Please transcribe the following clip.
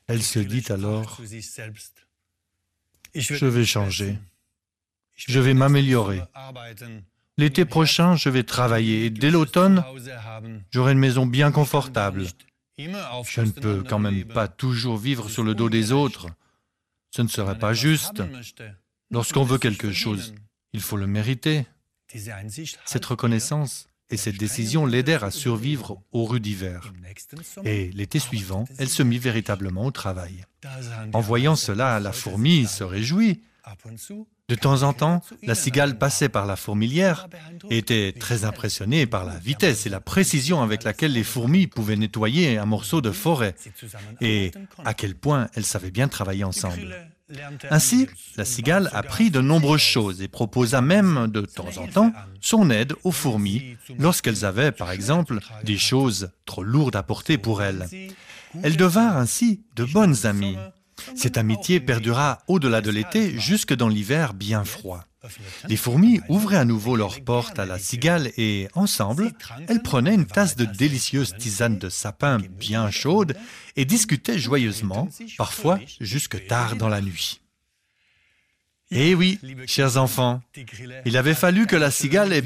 Elle se dit alors, je vais changer, je vais m'améliorer. L'été prochain, je vais travailler et dès l'automne, j'aurai une maison bien confortable. Je ne peux quand même pas toujours vivre sur le dos des autres. Ce ne serait pas juste. Lorsqu'on veut quelque chose, il faut le mériter. Cette reconnaissance et cette décision l'aidèrent à survivre aux rudes hivers. Et l'été suivant, elle se mit véritablement au travail. En voyant cela, la fourmi se réjouit. De temps en temps, la cigale passait par la fourmilière et était très impressionnée par la vitesse et la précision avec laquelle les fourmis pouvaient nettoyer un morceau de forêt et à quel point elles savaient bien travailler ensemble. Ainsi, la cigale apprit de nombreuses choses et proposa même de temps en temps son aide aux fourmis lorsqu'elles avaient, par exemple, des choses trop lourdes à porter pour elles. Elles devinrent ainsi de bonnes amies. Cette amitié perdura au-delà de l'été jusque dans l'hiver bien froid. Les fourmis ouvraient à nouveau leurs portes à la cigale et, ensemble, elles prenaient une tasse de délicieuse tisane de sapin bien chaude et discutaient joyeusement, parfois jusque tard dans la nuit. Eh oui, chers enfants, il avait fallu que la cigale ait